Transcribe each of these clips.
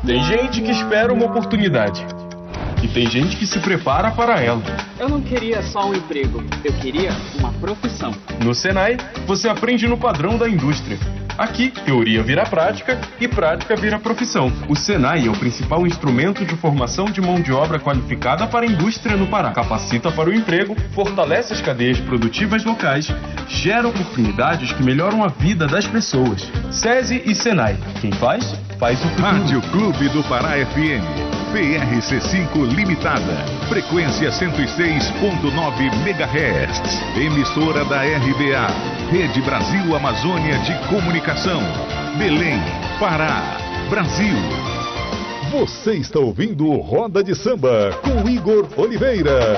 Tem gente que espera uma oportunidade. E tem gente que se prepara para ela. Eu não queria só um emprego, eu queria uma profissão. No Senai, você aprende no padrão da indústria. Aqui, teoria vira prática e prática vira profissão. O Senai é o principal instrumento de formação de mão de obra qualificada para a indústria no Pará. Capacita para o emprego, fortalece as cadeias produtivas locais, gera oportunidades que melhoram a vida das pessoas. SESI e Senai. Quem faz, faz o futuro. Rádio Clube do Pará FM. PRC5 Limitada, frequência 106.9 MHz, emissora da RBA, Rede Brasil Amazônia de Comunicação, Belém, Pará, Brasil. Você está ouvindo Roda de Samba com Igor Oliveira.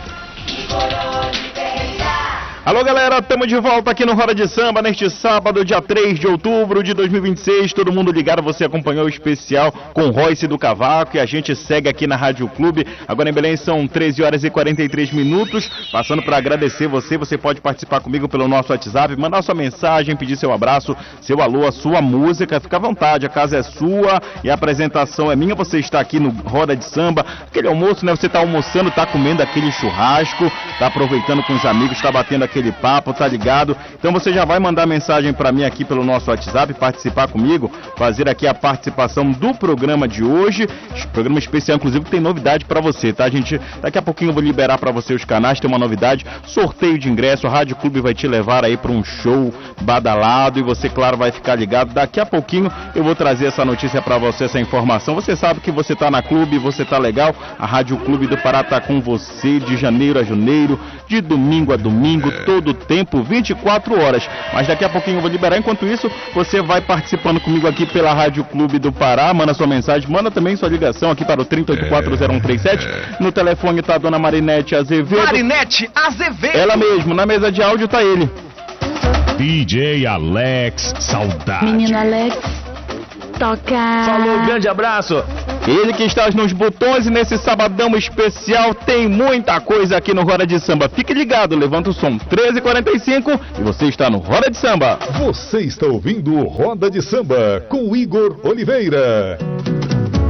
Alô galera, estamos de volta aqui no Roda de Samba neste sábado, dia 3 de outubro de 2026. Todo mundo ligado, você acompanhou o especial com Royce do Cavaco e a gente segue aqui na Rádio Clube. Agora em Belém são 13 horas e 43 minutos. Passando para agradecer você pode participar comigo pelo nosso WhatsApp, mandar sua mensagem, pedir seu abraço, seu alô, a sua música. Fica à vontade, a casa é sua e a apresentação é minha. Você está aqui no Roda de Samba, aquele almoço, né? Você está almoçando, está comendo aquele churrasco, está aproveitando com os amigos, está batendo aquele papo, tá ligado? Então você já vai mandar mensagem para mim aqui pelo nosso WhatsApp, participar comigo, fazer aqui a participação do programa de hoje, programa especial, inclusive, que tem novidade para você, tá, gente? Daqui a pouquinho eu vou liberar para você os canais, tem uma novidade, sorteio de ingresso, a Rádio Clube vai te levar aí para um show badalado e você, claro, vai ficar ligado. Daqui a pouquinho eu vou trazer essa notícia para você, essa informação. Você sabe que você tá na Clube, você tá legal, a Rádio Clube do Pará tá com você de janeiro a janeiro, de domingo a domingo, todo o tempo, 24 horas. Mas daqui a pouquinho eu vou liberar. Enquanto isso, você vai participando comigo aqui pela Rádio Clube do Pará. Manda sua mensagem, manda também sua ligação aqui para o 30840137. No telefone tá a dona Marinete Azevedo. Marinete Azevedo! Ela mesmo, na mesa de áudio tá ele. DJ Alex, saudade. Menino Alex, toca. Falou, grande abraço. Ele que está nos botões e nesse sabadão especial tem muita coisa aqui no Roda de Samba. Fique ligado, levanta o som 13h45 e você está no Roda de Samba. Você está ouvindo Roda de Samba com Igor Oliveira.